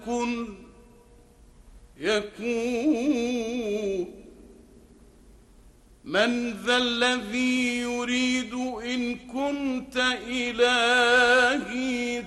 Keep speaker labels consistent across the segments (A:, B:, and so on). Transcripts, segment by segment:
A: كن يكون. من ذا الذي يريد إن كنت إلهي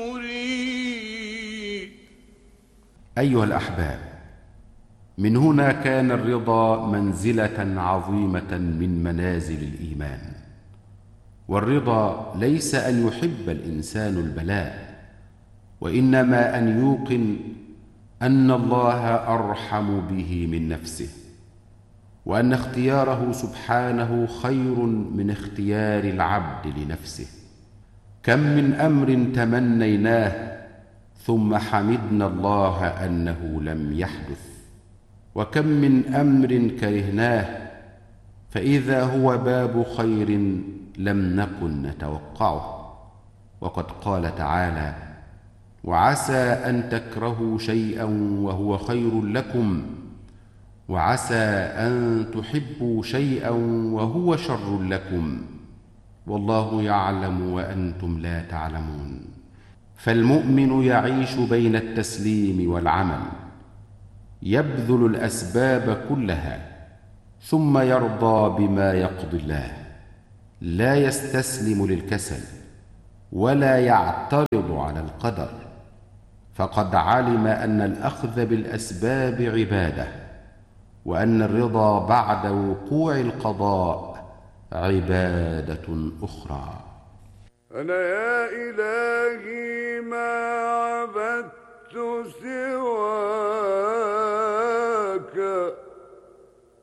A: تريد.
B: أيها الأحباب، من هنا كان الرضا منزلة عظيمة من منازل الإيمان. والرضا ليس أن يحب الإنسان البلاء، وإنما أن يوقن أن الله أرحم به من نفسه، وأن اختياره سبحانه خير من اختيار العبد لنفسه. كم من أمر تمنيناه ثم حمدنا الله أنه لم يحدث، وكم من أمر كرهناه فإذا هو باب خير لم نكن نتوقعه. وقد قال تعالى: وعسى أن تكرهوا شيئا وهو خير لكم، وعسى أن تحبوا شيئا وهو شر لكم، والله يعلم وأنتم لا تعلمون. فالمؤمن يعيش بين التسليم والعمل، يبذل الأسباب كلها ثم يرضى بما يقضي الله، لا يستسلم للكسل ولا يعترض على القدر، فقد علم أن الأخذ بالأسباب عبادة، وأن الرضا بعد وقوع القضاء عبادة أخرى.
A: أنا يا إلهي ما عبدت سواك